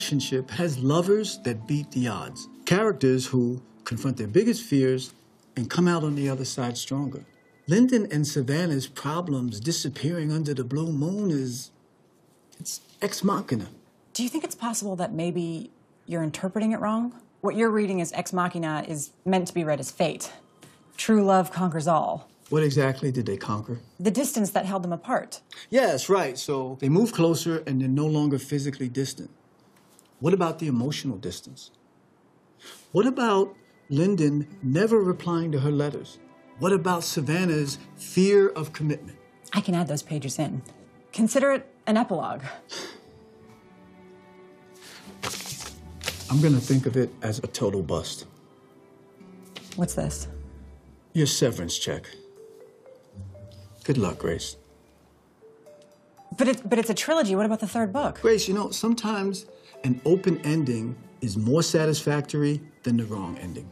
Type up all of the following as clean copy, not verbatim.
relationship has lovers that beat the odds. Characters who confront their biggest fears and come out on the other side stronger. Lyndon and Savannah's problems disappearing under the blue moon it's ex machina. Do you think it's possible that maybe you're interpreting it wrong? What you're reading as ex machina is meant to be read as fate. True love conquers all. What exactly did they conquer? The distance that held them apart. Yes, right. So they move closer and they're no longer physically distant. What about the emotional distance? What about Lyndon never replying to her letters? What about Savannah's fear of commitment? I can add those pages in. Consider it an epilogue. I'm gonna think of it as a total bust. What's this? Your severance check. Good luck, Grace. But it's a trilogy. What about the third book? Grace, you know, sometimes an open ending is more satisfactory than the wrong ending.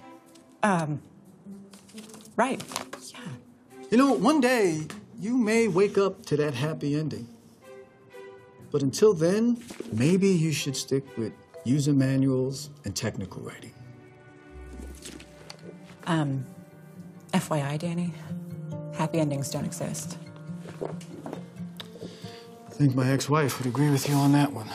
Right. Yeah. You know, one day you may wake up to that happy ending. But until then, maybe you should stick with user manuals and technical writing. FYI, Danny, happy endings don't exist. I think my ex-wife would agree with you on that one.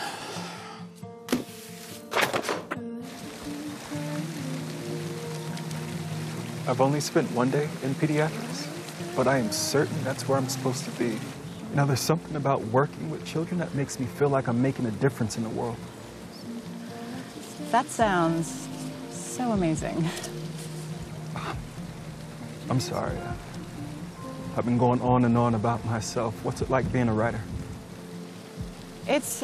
I've only spent one day in pediatrics, but I am certain that's where I'm supposed to be. You know, there's something about working with children that makes me feel like I'm making a difference in the world. That sounds so amazing. I'm sorry. I've been going on and on about myself. What's it like being a writer? It's,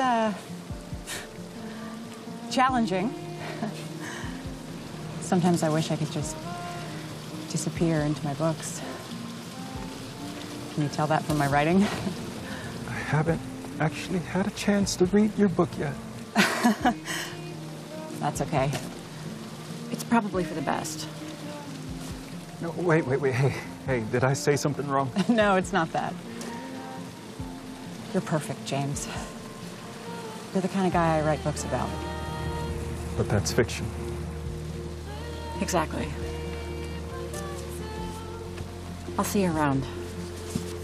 challenging. Sometimes I wish I could just disappear into my books. Can you tell that from my writing? I haven't actually had a chance to read your book yet. That's okay. It's probably for the best. No, wait. Hey, did I say something wrong? No, it's not that. You're perfect, James. You're the kind of guy I write books about. But that's fiction. Exactly. I'll see you around.